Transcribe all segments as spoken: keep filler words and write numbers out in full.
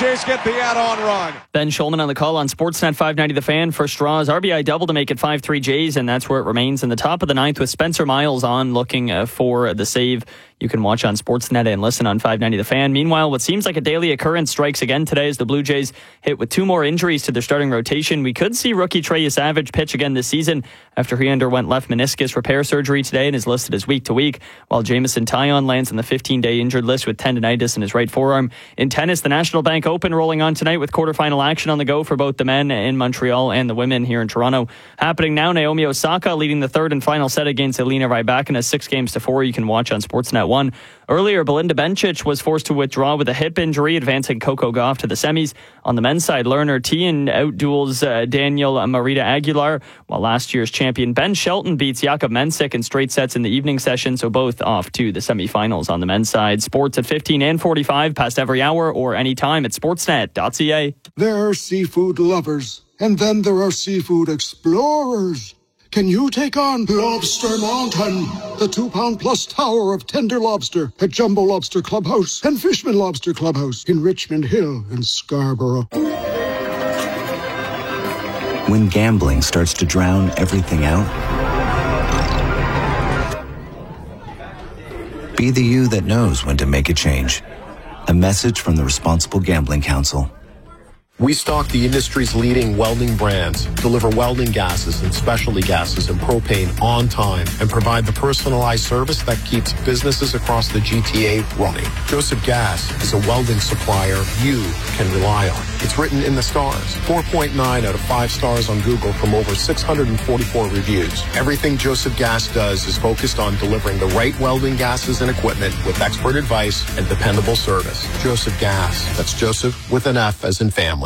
Jays get the add-on run. Ben Schulman on the call on Sportsnet five ninety The Fan. First draws, R B I double to make it five three Jays, and that's where it remains in the top of the ninth with Spencer Miles on looking uh, for the save. You can watch on Sportsnet and listen on five ninety The Fan. Meanwhile, what seems like a daily occurrence strikes again today as the Blue Jays hit with two more injuries to their starting rotation. We could see rookie Trey Savage pitch again this season after he underwent left meniscus repair surgery today and is listed as week to week, while Jameson Taillon lands on the fifteen-day injured list with tendonitis in his right forearm. In tennis, the National Bank Open rolling on tonight with quarterfinal action on the go for both the men in Montreal and the women here in Toronto. Happening now, Naomi Osaka leading the third and final set against Elena Rybakina, six games to four. You can watch on Sportsnet one. Earlier, Belinda Bencic was forced to withdraw with a hip injury, advancing Coco Gauff to the semis. On the men's side, Lerner Tien outduels uh, Daniel Marita Aguilar, while last year's champion Ben Shelton beats Jakub Mensik in straight sets in the evening session, so both off to the semifinals on the men's side. Sports at fifteen and forty-five, past every hour or anytime at sportsnet dot c a. There are seafood lovers, and then there are seafood explorers. Can you take on Lobster Mountain, the two-pound plus tower of tender lobster at Jumbo Lobster Clubhouse and Fishman Lobster Clubhouse in Richmond Hill and Scarborough? When gambling starts to drown everything out, be the you that knows when to make a change. A message from the Responsible Gambling Council. We stock the industry's leading welding brands, deliver welding gases and specialty gases and propane on time, and provide the personalized service that keeps businesses across the G T A running. Joseph Gas is a welding supplier you can rely on. It's written in the stars. four point nine out of five stars on Google from over six hundred forty-four reviews. Everything Joseph Gas does is focused on delivering the right welding gases and equipment with expert advice and dependable service. Joseph Gas. That's Joseph with an F as in family.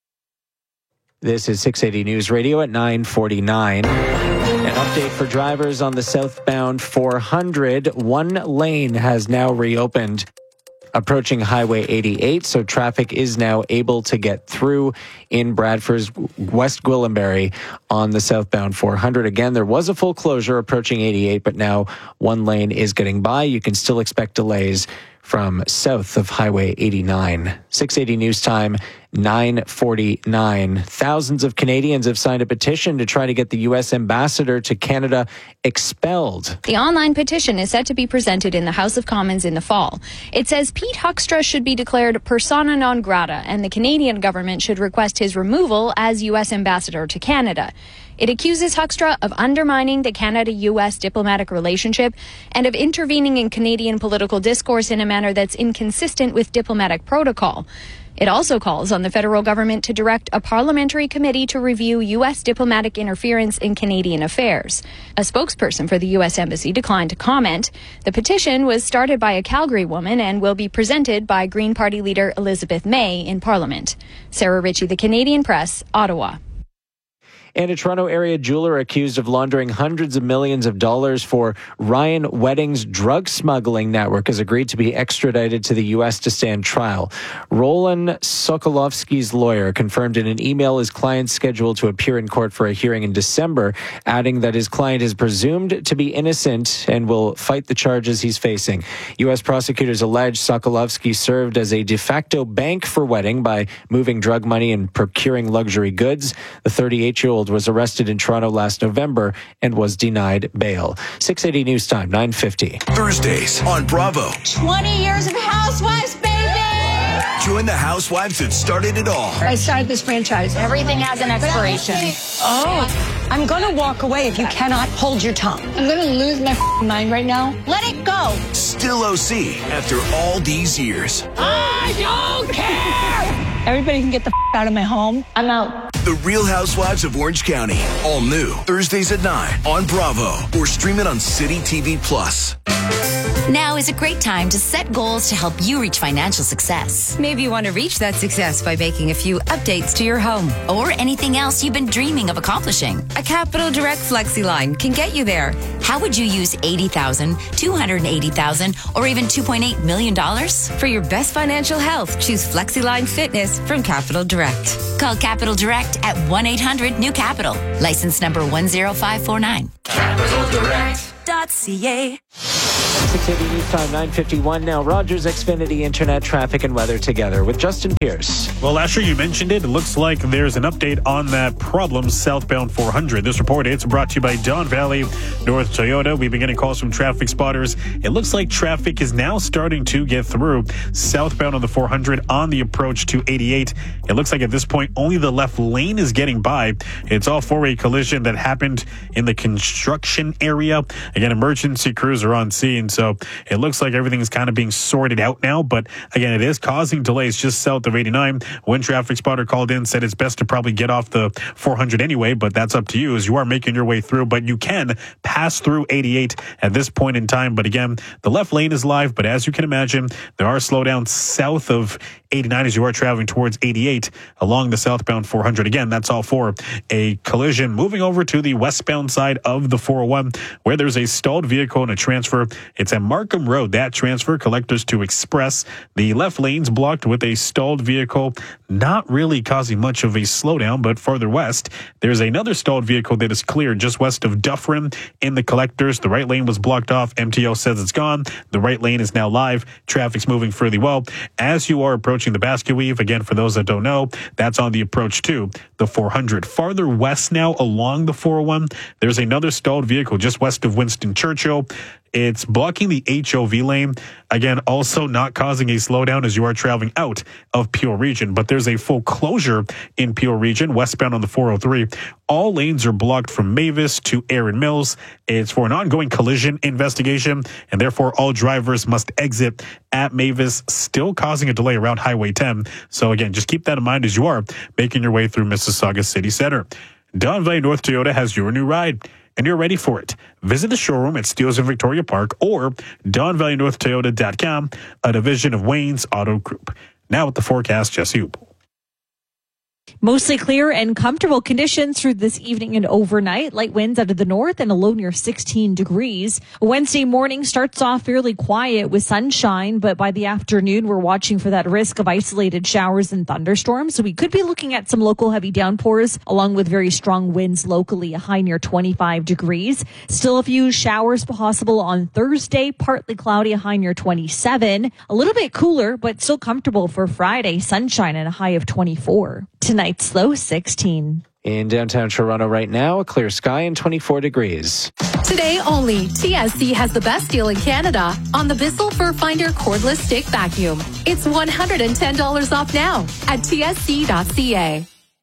This is six eighty News Radio at nine forty-nine. An update for drivers on the southbound four hundred. One lane has now reopened approaching Highway eighty-eight, so traffic is now able to get through in Bradford's West Gwillimbury on the southbound four hundred. Again, there was a full closure approaching eighty-eight, but now one lane is getting by. You can still expect delays from south of Highway eighty-nine. six eighty News Time, nine forty-nine. Thousands of Canadians have signed a petition to try to get the U S ambassador to Canada expelled. The online petition is set to be presented in the House of Commons in the fall. It says Pete Huckstra should be declared persona non grata, and the Canadian government should request his removal as U S ambassador to Canada. It accuses Huckstra of undermining the Canada-U S diplomatic relationship and of intervening in Canadian political discourse in a manner that's inconsistent with diplomatic protocol. It also calls on the federal government to direct a parliamentary committee to review U S diplomatic interference in Canadian affairs. A spokesperson for the U S Embassy declined to comment. The petition was started by a Calgary woman and will be presented by Green Party leader Elizabeth May in Parliament. Sarah Ritchie, The Canadian Press, Ottawa. And a Toronto area jeweler accused of laundering hundreds of millions of dollars for Ryan Wedding's drug smuggling network has agreed to be extradited to the U S to stand trial. Roland Sokolovsky's lawyer confirmed in an email his client's scheduled to appear in court for a hearing in December, adding that his client is presumed to be innocent and will fight the charges he's facing. U S prosecutors allege Sokolovsky served as a de facto bank for Wedding by moving drug money and procuring luxury goods. The thirty-eight-year-old was arrested in Toronto last November and was denied bail. six eighty News Time, nine fifty. Thursdays on Bravo. twenty years of Housewives, baby! Join the housewives that started it all. I started this franchise. Everything has an expiration. Oh, I'm going to walk away if you cannot hold your tongue. I'm going to lose my mind right now. Let it go. Still O C after all these years. I don't care! Everybody can get the out of my home. I'm out. The Real Housewives of Orange County. All new. Thursdays at nine on Bravo. Or stream it on City T V Plus. Now is a great time to set goals to help you reach financial success. Maybe you want to reach that success by making a few updates to your home or anything else you've been dreaming of accomplishing. A Capital Direct Flexi line can get you there. How would you use eighty thousand dollars, two hundred eighty thousand dollars, or even two point eight million dollars? For your best financial health, choose FlexiLine Fitness from Capital Direct. Call Capital Direct at one eight hundred new capital. License number one zero five four nine. Capital Direct. .ca. six eighty News Time, nine fifty-one now. Rogers Xfinity Internet traffic and weather together with Justin Pierce. Well, Asher, you mentioned it. It looks like there's an update on that problem southbound four hundred. This report, it's brought to you by Don Valley North Toyota. We've been getting calls from traffic spotters. It looks like traffic is now starting to get through southbound on the four hundred on the approach to eighty-eight. It looks like at this point, only the left lane is getting by. It's all for a collision that happened in the construction area. Again, emergency crews are on scene, so it looks like everything is kind of being sorted out now. But again, it is causing delays just south of eighty-nine. One traffic spotter called in, said it's best to probably get off the four hundred anyway, but that's up to you as you are making your way through. But you can pass through eighty-eight at this point in time. But again, the left lane is live, but as you can imagine, there are slowdowns south of eighty-nine as you are traveling towards eighty-eight along the southbound four hundred. Again, that's all for a collision. Moving over to the westbound side of the four oh one, where there's a stalled vehicle and a transfer. It's at Markham Road. That transfer, Collectors to Express. The left lane's blocked with a stalled vehicle, not really causing much of a slowdown, but farther west, there's another stalled vehicle that is cleared just west of Dufferin in the Collectors. The right lane was blocked off. M T O says it's gone. The right lane is now live. Traffic's moving fairly well. As you are approaching the Basket Weave, again, for those that don't know, that's on the approach to the four hundred. Farther west now along the four oh one, there's another stalled vehicle just west of Winston Churchill. It's blocking the H O V lane. Again, also not causing a slowdown as you are traveling out of Peel Region. But there's a full closure in Peel Region, westbound on the four oh three. All lanes are blocked from Mavis to Erin Mills. It's for an ongoing collision investigation, and therefore all drivers must exit at Mavis, still causing a delay around Highway ten. So again, just keep that in mind as you are making your way through Mississauga City Center. Don Valley North Toyota has your new ride, and you're ready for it. Visit the showroom at Steeles in Victoria Park or don valley north toyota dot com, a division of Wayne's Auto Group. Now with the forecast, Jesse Hoople. Mostly clear and comfortable conditions through this evening and overnight. Light winds out of the north and a low near sixteen degrees. Wednesday morning starts off fairly quiet with sunshine, but by the afternoon, we're watching for that risk of isolated showers and thunderstorms. So we could be looking at some local heavy downpours along with very strong winds locally, a high near twenty-five degrees. Still a few showers possible on Thursday, partly cloudy, a high near twenty-seven. A little bit cooler, but still comfortable for Friday. Sunshine and a high of twenty-four. Tonight's low sixteen. In downtown Toronto right now, a clear sky and twenty-four degrees. Today only, T S C has the best deal in Canada on the Bissell Fur Finder cordless stick vacuum. It's one hundred ten dollars off now at T S C dot C A.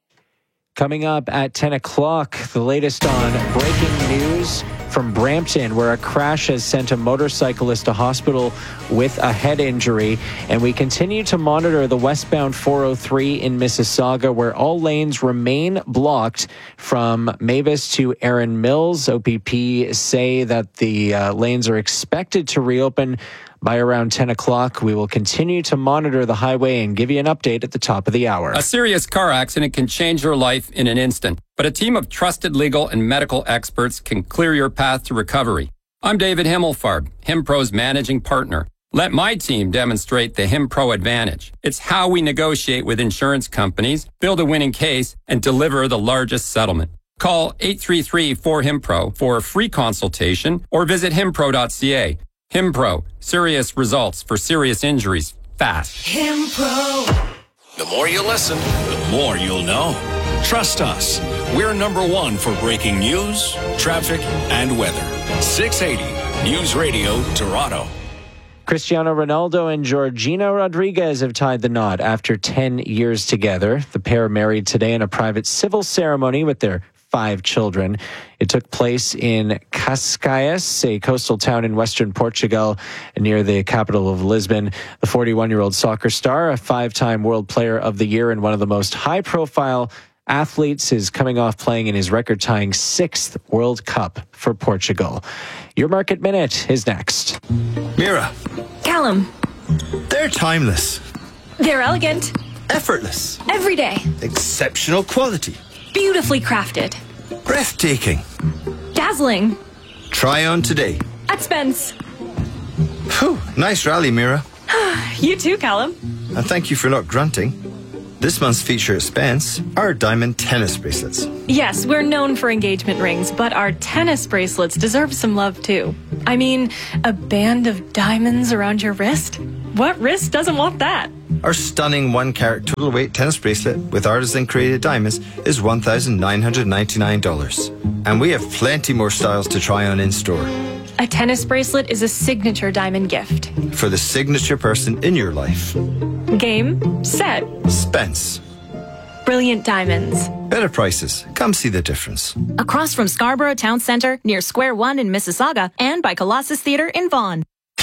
Coming up at ten o'clock, the latest on breaking news from Brampton, where a crash has sent a motorcyclist to hospital with a head injury. And we continue to monitor the westbound four oh three in Mississauga, where all lanes remain blocked from Mavis to Erin Mills. O P P say that the uh, lanes are expected to reopen by around ten o'clock. We will continue to monitor the highway and give you an update at the top of the hour. A serious car accident can change your life in an instant, but a team of trusted legal and medical experts can clear your path to recovery. I'm David Himmelfarb, HimPro's managing partner. Let my team demonstrate the HimPro advantage. It's how we negotiate with insurance companies, build a winning case, and deliver the largest settlement. Call eight three three, four, HimPro for a free consultation or visit himpro dot c a. HimPro, serious results for serious injuries, fast. HimPro. The more you listen, the more you'll know. Trust us. We're number one for breaking news, traffic, and weather. six eighty News Radio, Toronto. Cristiano Ronaldo and Georgina Rodriguez have tied the knot after ten years together. The pair married today in a private civil ceremony with their five children. It took place in Cascais, a coastal town in western Portugal near the capital of Lisbon. The forty-one-year-old soccer star, a five-time World Player of the Year and one of the most high-profile athletes, is coming off playing in his record-tying sixth World Cup for Portugal. Your Market Minute is next. Mira. Callum. They're timeless. They're elegant. Effortless. Everyday. Exceptional quality. Beautifully crafted. Breathtaking. Dazzling. Try on today. At Spence. Whew, nice rally, Mira. You too, Callum. And thank you for not grunting. This month's feature at Spence are diamond tennis bracelets. Yes, we're known for engagement rings, but our tennis bracelets deserve some love too. I mean, a band of diamonds around your wrist? What wrist doesn't want that? Our stunning one-carat total weight tennis bracelet with artisan-created diamonds is one thousand nine hundred ninety-nine dollars. And we have plenty more styles to try on in-store. A tennis bracelet is a signature diamond gift. For the signature person in your life. Game, set, Spence. Brilliant Diamonds. Better prices. Come see the difference. Across from Scarborough Town Centre, near Square One in Mississauga, and by Colossus Theatre in Vaughan.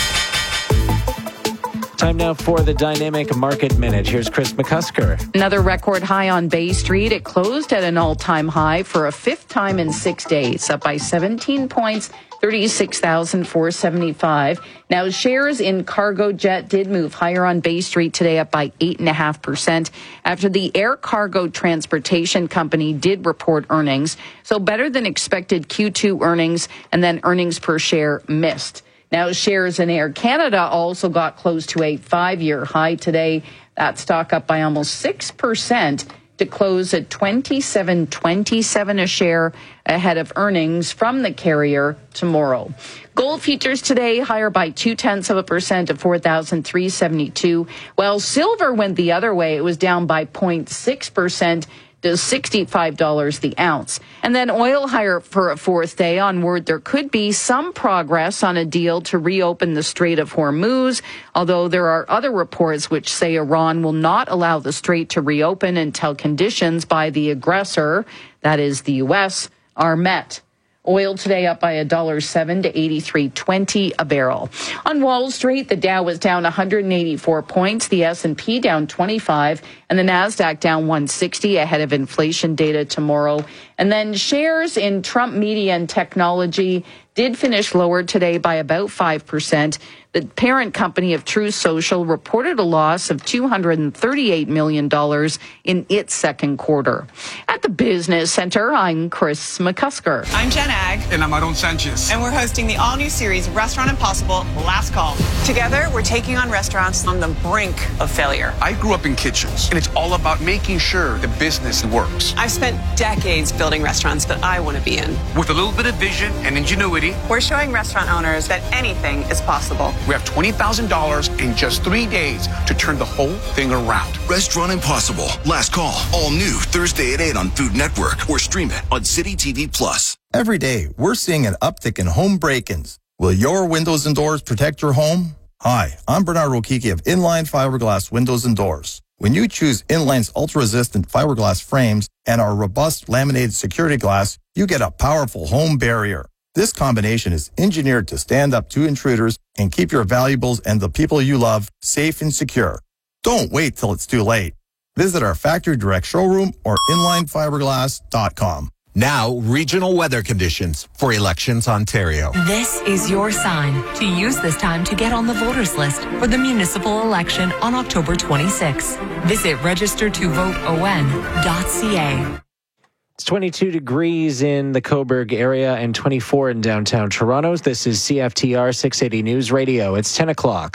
Time now for the Dynamic Market Minute. Here's Chris McCusker. Another record high on Bay Street. It closed at an all-time high for a fifth time in six days, up by seventeen points, thirty-six thousand four hundred seventy-five. Now, shares in Cargo Jet did move higher on Bay Street today, up by eight point five percent, after the air cargo transportation company did report earnings. So better than expected Q two earnings, and then earnings per share missed. Now, shares in Air Canada also got close to a five-year high today. That stock up by almost six percent to close at twenty-seven twenty-seven a share, ahead of earnings from the carrier tomorrow. Gold futures today higher by two-tenths of a percent to four thousand three hundred seventy-two, while silver went the other way. It was down by zero point six percent to sixty-five dollars the ounce. And then oil higher for a fourth day on word there could be some progress on a deal to reopen the Strait of Hormuz, although there are other reports which say Iran will not allow the strait to reopen until conditions by the aggressor, that is the U S, are met. Oil today up by one dollar and seven cents to eighty-three twenty a barrel. On Wall Street, the Dow was down one hundred eighty-four points, the S and P down twenty-five, and the Nasdaq down one hundred sixty ahead of inflation data tomorrow. And then shares in Trump Media and Technology did finish lower today by about five percent. The parent company of Truth Social reported a loss of two hundred thirty-eight million dollars in its second quarter. At the Business Center, I'm Chris McCusker. I'm Jen Ag. And I'm Aaron Sanchez. And we're hosting the all-new series, Restaurant Impossible, Last Call. Together, we're taking on restaurants on the brink of failure. I grew up in kitchens, and it's all about making sure the business works. I've spent decades building restaurants that I want to be in. With a little bit of vision and ingenuity, we're showing restaurant owners that anything is possible. We have twenty thousand dollars in just three days to turn the whole thing around. Restaurant Impossible, Last Call, all new Thursday at eight on Food Network, or stream it on City T V Plus. Every day, we're seeing an uptick in home break-ins. Will your windows and doors protect your home? Hi, I'm Bernard Rokiki of Inline Fiberglass Windows and Doors. When you choose Inline's ultra-resistant fiberglass frames and our robust laminated security glass, you get a powerful home barrier. This combination is engineered to stand up to intruders and keep your valuables and the people you love safe and secure. Don't wait till it's too late. Visit our factory direct showroom or inline fiberglass dot com. Now, regional weather conditions for Elections Ontario. This is your sign to use this time to get on the voters list for the municipal election on October twenty-sixth. Visit register to vote o n dot c a. It's twenty-two degrees in the Cobourg area and twenty-four in downtown Toronto. This is C F T R six eighty News Radio. It's ten o'clock.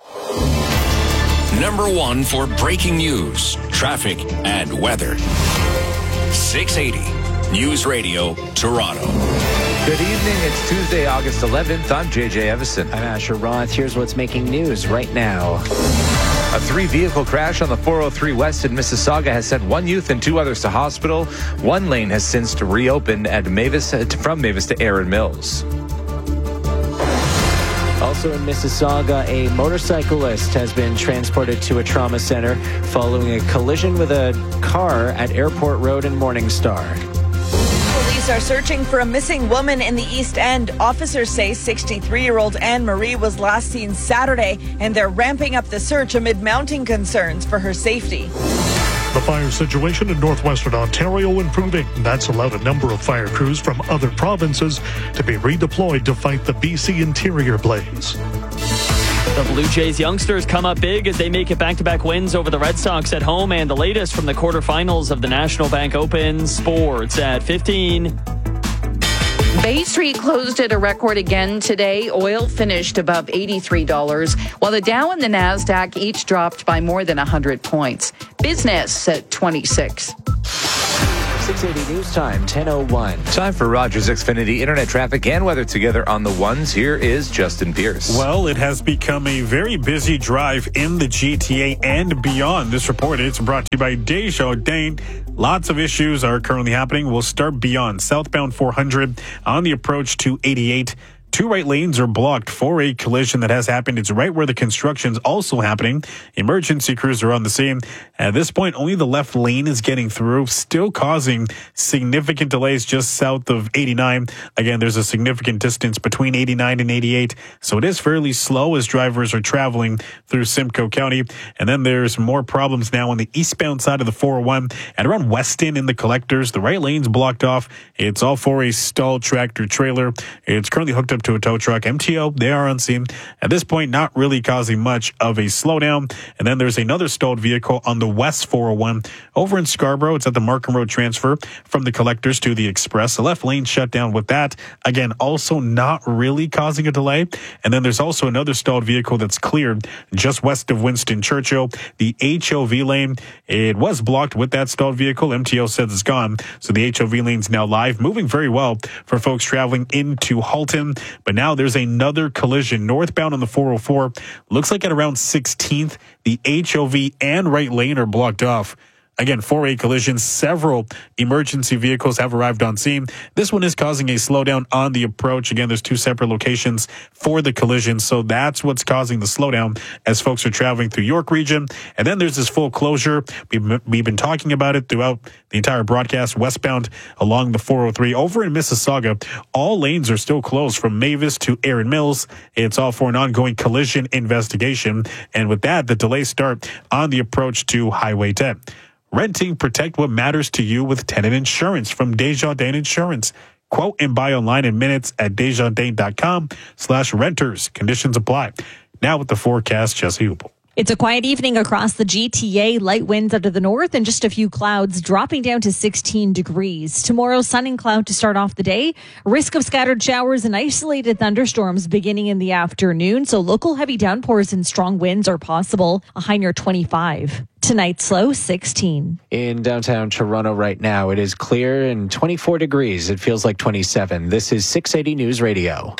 Number one for breaking news, traffic, and weather. six eighty News Radio, Toronto. Good evening. It's Tuesday, August eleventh. I'm J J Evison. I'm Asher Roth. Here's what's making news right now. A three-vehicle crash on the four oh three West in Mississauga has sent one youth and two others to hospital. One lane has since reopened at Mavis, from Mavis to Erin Mills. Also in Mississauga, a motorcyclist has been transported to a trauma center following a collision with a car at Airport Road in Morningstar. Police are searching for a missing woman in the East End. Officers say sixty-three-year-old Anne Marie was last seen Saturday, and they're ramping up the search amid mounting concerns for her safety. The fire situation in northwestern Ontario improving. That's allowed a number of fire crews from other provinces to be redeployed to fight the B C interior blaze. The Blue Jays youngsters come up big as they make it back-to-back wins over the Red Sox at home, and the latest from the quarterfinals of the National Bank Open. Sports at fifteen. Bay Street closed at a record again today. Oil finished above eighty-three dollars, while the Dow and the Nasdaq each dropped by more than one hundred points. Business at twenty-six. six eighty News Time, ten oh one. Time for Rogers Xfinity internet traffic and weather together on the ones. Here is Justin Pierce. Well, it has become a very busy drive in the G T A and beyond. This report is brought to you by Desjardins. Lots of issues are currently happening. We'll start beyond southbound four hundred on the approach to eighty-eight. Two right lanes are blocked for a collision that has happened. It's right where the construction's also happening. Emergency crews are on the scene. At this point, only the left lane is getting through, still causing significant delays just south of eighty-nine. Again, there's a significant distance between eighty-nine and eighty-eight, so it is fairly slow as drivers are traveling through Simcoe County. And then there's more problems now on the eastbound side of the four oh one and around Weston in the collectors. The right lane's blocked off. It's all for a stalled tractor trailer. It's currently hooked up to a tow truck. M T O, they are on scene. At this point, not really causing much of a slowdown. And then there's another stalled vehicle on the west four oh one over in Scarborough. It's at the Markham Road transfer from the collectors to the express. The left lane shut down with that. Again, also not really causing a delay. And then there's also another stalled vehicle that's cleared just west of Winston Churchill. The H O V lane, it was blocked with that stalled vehicle. M T O says it's gone. So the H O V lane's now live, moving very well for folks traveling into Halton. But now there's another collision northbound on the four oh four. Looks like at around sixteenth, the H O V and right lane are blocked off. Again, for a collision, several emergency vehicles have arrived on scene. This one is causing a slowdown on the approach. Again, there's two separate locations for the collision, so that's what's causing the slowdown as folks are traveling through York region. And then there's this full closure. We've, we've been talking about it throughout the entire broadcast, westbound along the four oh three. Over in Mississauga, all lanes are still closed from Mavis to Erin Mills. It's all for an ongoing collision investigation. And with that, the delays start on the approach to Highway ten. Renting, protect what matters to you with tenant insurance from Desjardins Insurance. Quote and buy online in minutes at desjardins.com slash renters. Conditions apply. Now with the forecast, Jesse Hoople. It's a quiet evening across the G T A. Light winds out of the north and just a few clouds dropping down to sixteen degrees. Tomorrow, sun and cloud to start off the day. Risk of scattered showers and isolated thunderstorms beginning in the afternoon. So local heavy downpours and strong winds are possible. A high near twenty-five. Tonight's low, sixteen. In downtown Toronto right now, it is clear and twenty-four degrees. It feels like twenty-seven. This is six eighty News Radio.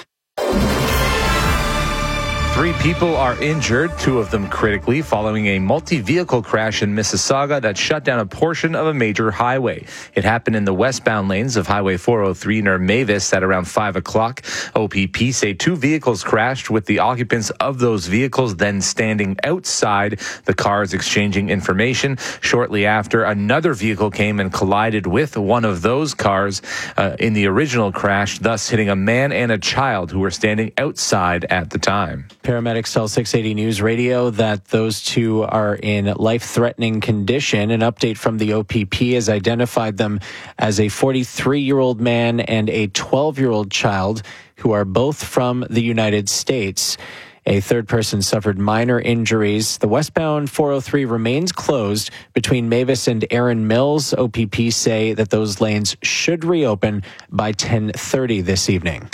Three people are injured, two of them critically, following a multi-vehicle crash in Mississauga that shut down a portion of a major highway. It happened in the westbound lanes of Highway four oh three near Mavis at around five o'clock. O P P say two vehicles crashed, with the occupants of those vehicles then standing outside the cars exchanging information. Shortly after, another vehicle came and collided with one of those cars uh, in the original crash, thus hitting a man and a child who were standing outside at the time. Paramedics tell six eighty News Radio that those two are in life-threatening condition. An update from the O P P has identified them as a forty-three-year-old man and a twelve-year-old child who are both from the United States. A third person suffered minor injuries. The westbound four oh three remains closed between Mavis and Erin Mills. O P P say that those lanes should reopen by ten thirty this evening.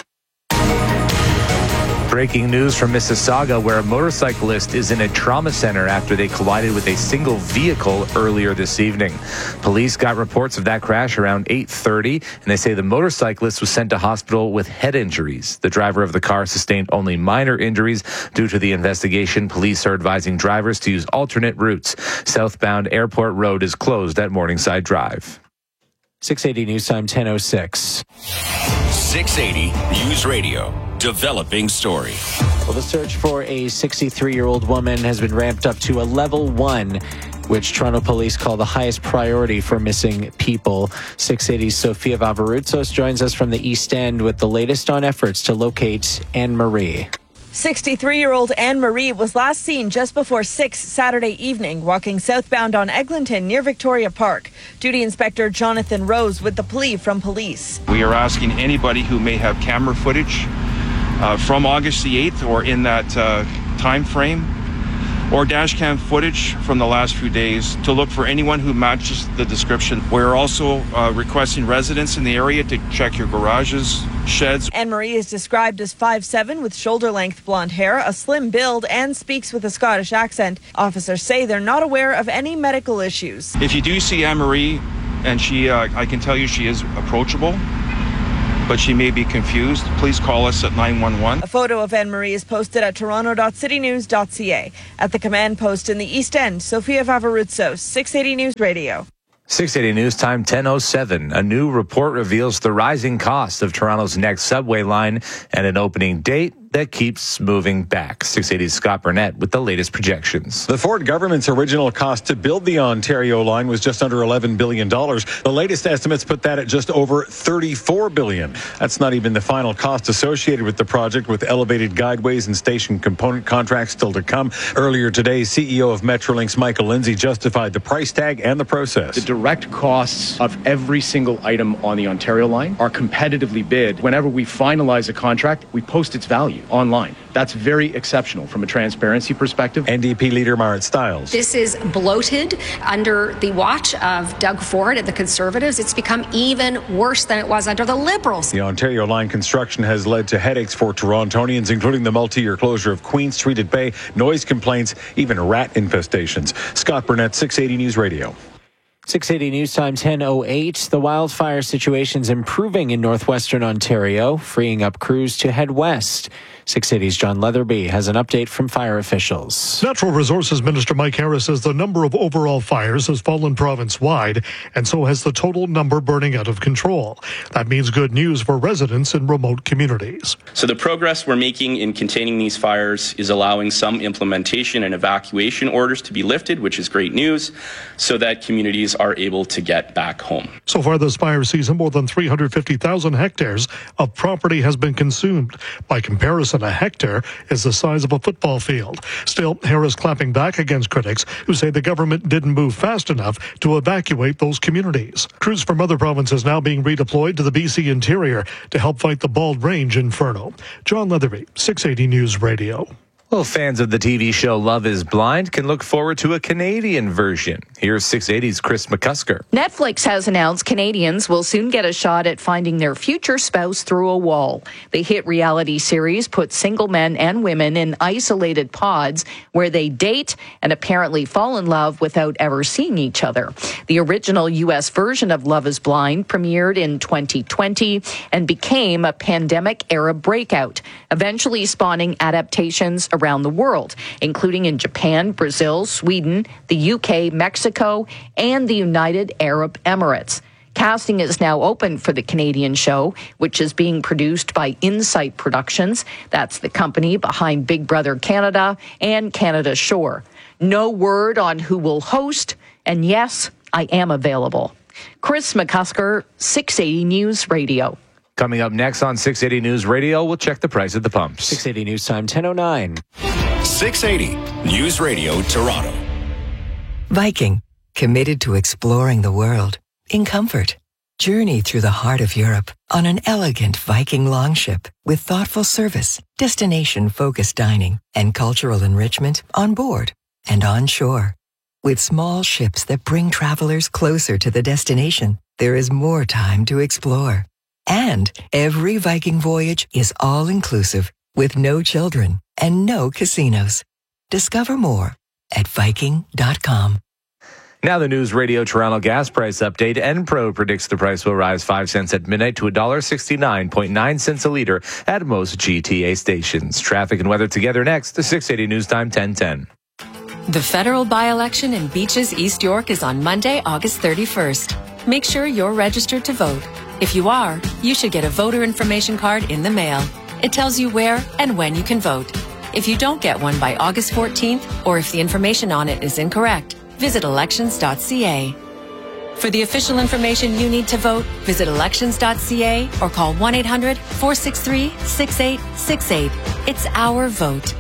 Breaking news from Mississauga, where a motorcyclist is in a trauma center after they collided with a single vehicle earlier this evening. Police got reports of that crash around eight thirty, and they say the motorcyclist was sent to hospital with head injuries. The driver of the car sustained only minor injuries. Due to the investigation, police are advising drivers to use alternate routes. Southbound Airport Road is closed at Morningside Drive. six eighty News Time, ten oh six. six eighty News Radio. Developing story. Well, the search for a sixty-three-year-old woman has been ramped up to a level one, which Toronto police call the highest priority for missing people. six eighty's Sophia Vavarutsos joins us from the East End with the latest on efforts to locate Anne-Marie. sixty-three-year-old Anne-Marie was last seen just before six Saturday evening, walking southbound on Eglinton near Victoria Park. Duty Inspector Jonathan Rose with the plea from police. We are asking anybody who may have camera footage uh, from August the eighth or in that uh, time frame, or dash cam footage from the last few days, to look for anyone who matches the description. We're also uh, requesting residents in the area to check your garages, sheds. Anne-Marie is described as five seven with shoulder-length blonde hair, a slim build, and speaks with a Scottish accent. Officers say they're not aware of any medical issues. If you do see Anne-Marie, and she, uh, I can tell you she is approachable, but she may be confused. Please call us at nine one one. A photo of Anne-Marie is posted at toronto dot city news dot c a. At the command post in the East End, Sophia Vavaruzzo, six eighty News Radio. six eighty News Time, ten oh seven. A new report reveals the rising cost of Toronto's next subway line and an opening date that keeps moving back. six eighty's Scott Burnett with the latest projections. The Ford government's original cost to build the Ontario line was just under eleven billion dollars. The latest estimates put that at just over thirty-four billion dollars. That's not even the final cost associated with the project, with elevated guideways and station component contracts still to come. Earlier today, C E O of Metrolinx, Michael Lindsay, justified the price tag and the process. The direct costs of every single item on the Ontario line are competitively bid. Whenever we finalize a contract, we post its value online. That's very exceptional from a transparency perspective. N D P leader Marit Stiles. This is bloated under the watch of Doug Ford and the Conservatives. It's become even worse than it was under the Liberals. The Ontario line construction has led to headaches for Torontonians, including the multi-year closure of Queen Street at Bay, noise complaints, even rat infestations. Scott Burnett, six eighty News Radio. six eighty News Time, ten oh eight. The wildfire situation's improving in northwestern Ontario, freeing up crews to head west. six eighty's John Leatherby has an update from fire officials. Natural Resources Minister Mike Harris says the number of overall fires has fallen province-wide, and so has the total number burning out of control. That means good news for residents in remote communities. So the progress we're making in containing these fires is allowing some implementation and evacuation orders to be lifted, which is great news, so that communities are able to get back home. So far this fire season, more than three hundred fifty thousand hectares of property has been consumed. By comparison, a hectare is the size of a football field. Still, Harris clapping back against critics who say the government didn't move fast enough to evacuate those communities. Crews from other provinces now being redeployed to the B C interior to help fight the Bald Range inferno. John Leatherby, six eighty News Radio. Well, fans of the T V show Love is Blind can look forward to a Canadian version. Here's six eighty's Chris McCusker. Netflix has announced Canadians will soon get a shot at finding their future spouse through a wall. The hit reality series puts single men and women in isolated pods where they date and apparently fall in love without ever seeing each other. The original U S version of Love is Blind premiered in twenty twenty and became a pandemic-era breakout, eventually spawning adaptations around the world, including in Japan, Brazil, Sweden, the U K, Mexico, and the United Arab Emirates. Casting is now open for the Canadian show, which is being produced by Insight Productions. That's the company behind Big Brother Canada and Canada Shore. No word on who will host, and yes, I am available. Chris McCusker, six eighty News Radio. Coming up next on six eighty News Radio, we'll check the price at the pumps. six eighty News Time, ten oh nine. six eighty News Radio Toronto. Viking, committed to exploring the world in comfort. Journey through the heart of Europe on an elegant Viking longship with thoughtful service, destination-focused dining, and cultural enrichment on board and on shore. With small ships that bring travelers closer to the destination, there is more time to explore. And every Viking voyage is all-inclusive with no children and no casinos. Discover more at Viking dot com. Now the News Radio Toronto gas price update. Enpro predicts the price will rise five cents at midnight to one dollar sixty-nine point nine cents a litre at most G T A stations. Traffic and weather together next. The six eighty News Time, ten ten. The federal by-election in Beaches, East York is on Monday, August thirty-first. Make sure you're registered to vote. If you are, you should get a voter information card in the mail. It tells you where and when you can vote. If you don't get one by August fourteenth, or if the information on it is incorrect, visit elections dot c a. For the official information you need to vote, visit elections dot c a or call one eight hundred four six three six eight six eight. It's our vote.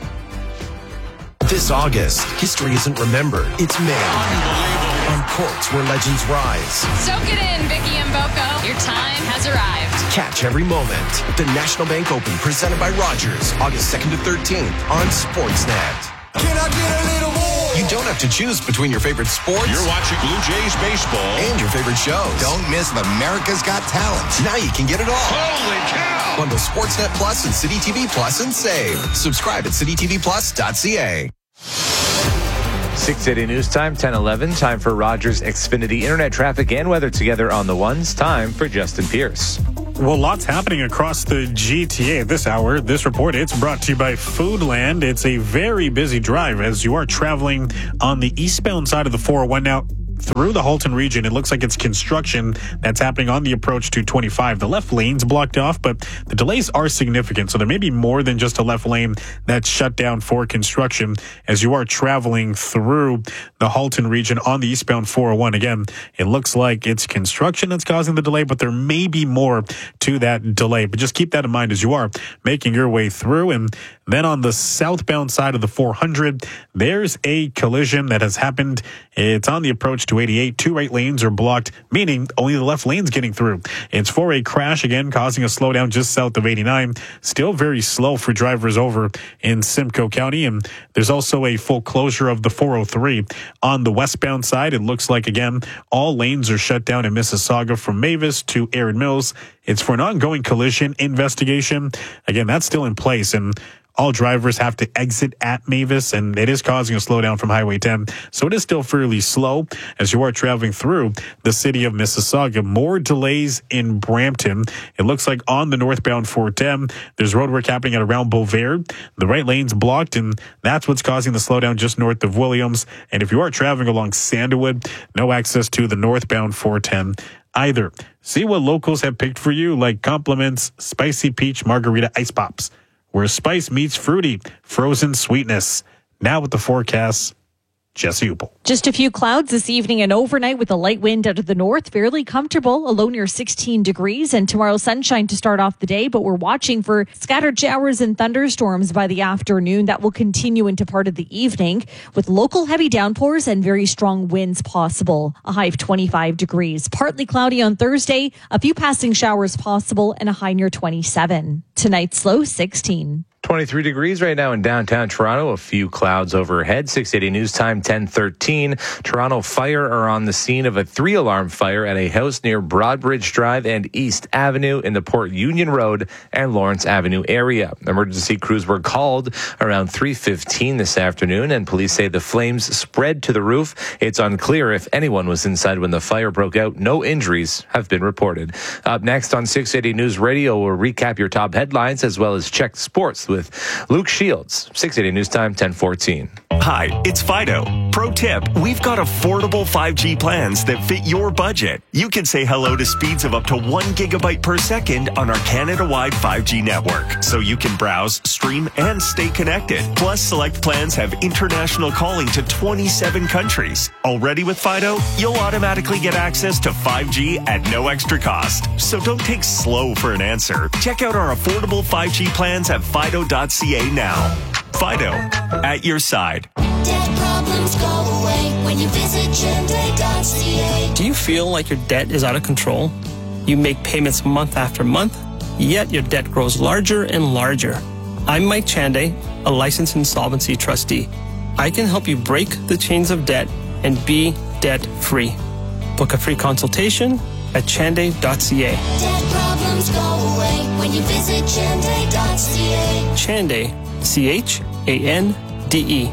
This August, history isn't remembered, it's made. On courts where legends rise. Soak it in, Vicky and Boko. Your time has arrived. Catch every moment. The National Bank Open, presented by Rogers, August second to thirteenth on Sportsnet. Can I get a little more? You don't have to choose between your favorite sports. You're watching Blue Jays baseball. And your favorite shows. Don't miss America's Got Talent. Now you can get it all. Holy cow! Bundle Sportsnet Plus and City T V Plus and save. Subscribe at city t v plus dot c a. six eighty News Time, ten eleven. Time for Rogers Xfinity Internet traffic and weather together on the ones. Time for Justin Pierce. Well, lots happening across the G T A this hour. This report, it's brought to you by Foodland. It's a very busy drive as you are traveling on the eastbound side of the four oh one now. Through the Halton region, it looks like it's construction that's happening on the approach to twenty-five. The left lane's blocked off, but the delays are significant. So there may be more than just a left lane that's shut down for construction as you are traveling through the Halton region on the eastbound four oh one. Again, it looks like it's construction that's causing the delay, but there may be more to that delay. But just keep that in mind as you are making your way through. And then on the southbound side of the four hundred, there's a collision that has happened. It's on the approach to eighty-eight. Two right lanes are blocked, meaning only the left lane's getting through. It's for a crash, again, causing a slowdown just south of eighty-nine. Still very slow for drivers over in Simcoe County. And there's also a full closure of the four oh three. On the westbound side, it looks like, again, all lanes are shut down in Mississauga from Mavis to Erin Mills. It's for an ongoing collision investigation. Again, that's still in place, and all drivers have to exit at Mavis, and it is causing a slowdown from Highway ten. So it is still fairly slow as you are traveling through the city of Mississauga. More delays in Brampton. It looks like on the northbound four ten, there's roadwork happening at around Beauvais. The right lane's blocked, and that's what's causing the slowdown just north of Williams. And if you are traveling along Sandalwood, no access to the northbound four ten either. See what locals have picked for you, like Compliments Spicy Peach Margarita Ice Pops, where spice meets fruity, frozen sweetness. Now with the forecast, Jesse Upel. Just a few clouds this evening and overnight with a light wind out of the north. Fairly comfortable, a low near sixteen degrees. And tomorrow sunshine to start off the day, but we're watching for scattered showers and thunderstorms by the afternoon. That will continue into part of the evening with local heavy downpours and very strong winds possible. A high of twenty-five degrees. Partly cloudy on Thursday, a few passing showers possible, and a high near twenty-seven. Tonight's low sixteen. twenty-three degrees right now in downtown Toronto. A few clouds overhead. six eighty News Time, ten thirteen. Toronto Fire are on the scene of a three-alarm fire at a house near Broadbridge Drive and East Avenue in the Port Union Road and Lawrence Avenue area. Emergency crews were called around three fifteen this afternoon, and police say the flames spread to the roof. It's unclear if anyone was inside when the fire broke out. No injuries have been reported. Up next on six eighty News Radio, we'll recap your top headlines as well as check sports with Luke Shields. six eighty News Time, ten fourteen. Hi, it's Fido. Pro tip, we've got affordable five G plans that fit your budget. You can say hello to speeds of up to one gigabyte per second on our Canada-wide five G network, so you can browse, stream, and stay connected. Plus, select plans have international calling to twenty-seven countries. Already with Fido, you'll automatically get access to five G at no extra cost. So don't take slow for an answer. Check out our affordable five G plans at fido dot c a now. Fido, at your side. Debt problems go away when you visit Chande dot c a. Do you feel like your debt is out of control? You make payments month after month, yet your debt grows larger and larger. I'm Mike Chande, a licensed insolvency trustee. I can help you break the chains of debt and be debt-free. Book a free consultation at Chande dot c a. Debt problems go away when you visit Chande dot c a. Chande, C H A N D E.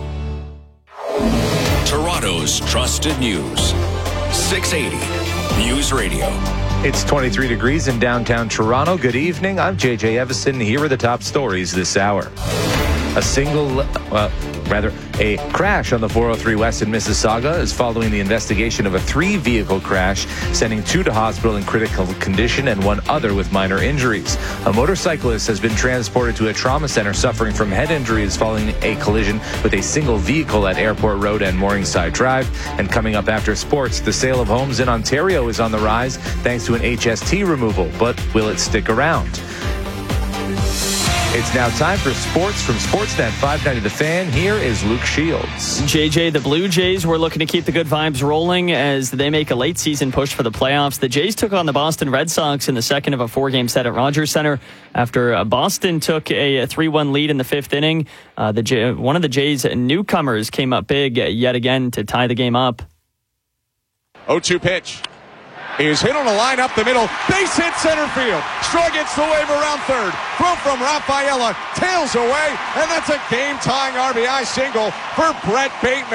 Toronto's trusted news. six eighty News Radio. It's twenty-three degrees in downtown Toronto. Good evening. I'm J J Evison. Here are the top stories this hour. A single, well, rather, a crash on the four oh three West in Mississauga is following the investigation of a three-vehicle crash, sending two to hospital in critical condition and one other with minor injuries. A motorcyclist has been transported to a trauma center suffering from head injuries following a collision with a single vehicle at Airport Road and Morningside Drive. And coming up after sports, the sale of homes in Ontario is on the rise thanks to an H S T removal. But will it stick around? It's now time for sports from Sportsnet five ninety The Fan. Here is Luke Shields. J J, the Blue Jays were looking to keep the good vibes rolling as they make a late season push for the playoffs. The Jays took on the Boston Red Sox in the second of a four-game set at Rogers Center after uh, Boston took a three one lead in the fifth inning. Uh, the J- one of the Jays' newcomers came up big yet again to tie the game up. oh two pitch is hit on a line up the middle. Base hit center field. Straw gets the wave around third. Throw from Rafaela. Tails away. And that's a game-tying R B I single for Brett Bateman.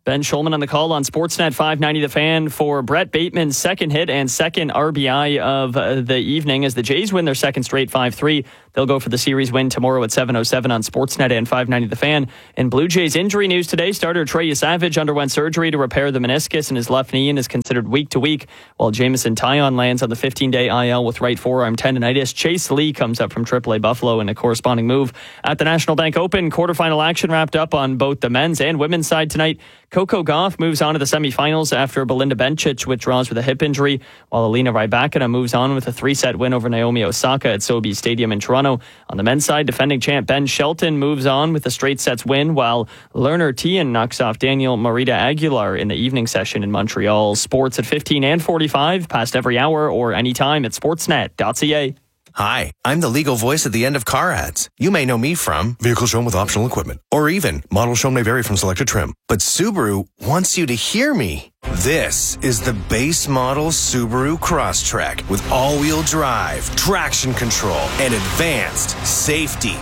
Ben Schulman on the call on Sportsnet five ninety The Fan for Brett Bateman's second hit and second R B I of uh, the evening as the Jays win their second straight five three. They'll go for the series win tomorrow at seven oh seven on Sportsnet and five ninety The Fan. In Blue Jays injury news today, starter Trey Savage underwent surgery to repair the meniscus in his left knee and is considered week to week, while Jameson Taillon lands on the fifteen-day I L with right forearm tendonitis. Chase Lee comes up from triple A Buffalo in a corresponding move. At the National Bank Open, quarterfinal action wrapped up on both the men's and women's side tonight. Coco Gauff moves on to the semifinals after Belinda Bencic withdraws with a hip injury, while Alina Rybakina moves on with a three-set win over Naomi Osaka at Sobeys Stadium in Toronto. On the men's side, defending champ Ben Shelton moves on with a straight sets win, while Lerner Tien knocks off Daniel Marita Aguilar in the evening session in Montreal. Sports at fifteen and forty-five, past every hour or anytime at sportsnet dot c a. Hi, I'm the legal voice at the end of car ads. You may know me from vehicle shown with optional equipment, or even model shown may vary from selected trim. But Subaru wants you to hear me. This is the base model Subaru Crosstrek with all-wheel drive, traction control, and advanced safety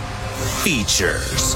features.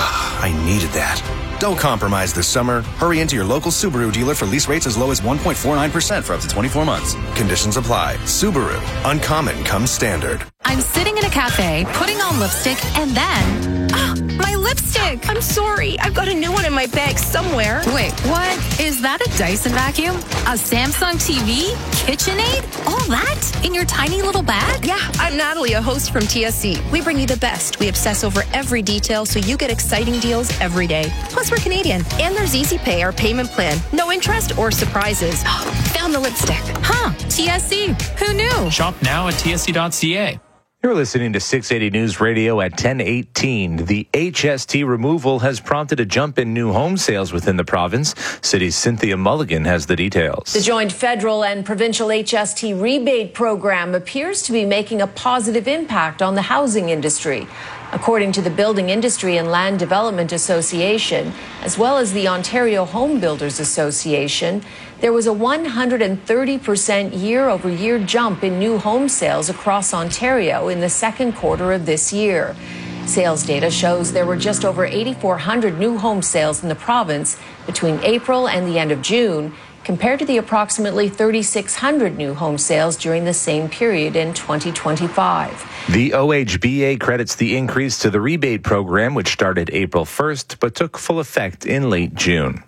I needed that. Don't compromise this summer. Hurry into your local Subaru dealer for lease rates as low as one point four nine percent for up to twenty-four months. Conditions apply. Subaru. Uncommon comes standard. I'm sitting in a cafe, putting on lipstick, and then... Ah, my lipstick! I'm sorry. I've got a new one in my bag somewhere. Wait, what? Is that a Dyson vacuum? A Samsung T V? KitchenAid? All that? In your tiny little bag? Yeah, I'm Natalie, a host from T S C. We bring you the best. We obsess over every detail so you get exciting deals every day. Plus, we're Canadian. And there's Easy Pay, our payment plan. No interest or surprises. Found the lipstick. Huh, T S C. Who knew? Shop now at T S C dot C A. You're listening to six eighty News Radio at ten eighteen. The H S T removal has prompted a jump in new home sales within the province. City's Cynthia Mulligan has the details. The joint federal and provincial H S T rebate program appears to be making a positive impact on the housing industry. According to the Building Industry and Land Development Association, as well as the Ontario Home Builders Association, there was a one hundred thirty percent year-over-year jump in new home sales across Ontario in the second quarter of this year. Sales data shows there were just over eight thousand four hundred new home sales in the province between April and the end of June, compared to the approximately three thousand six hundred new home sales during the same period in twenty twenty-five. The O H B A credits the increase to the rebate program, which started April first, but took full effect in late June.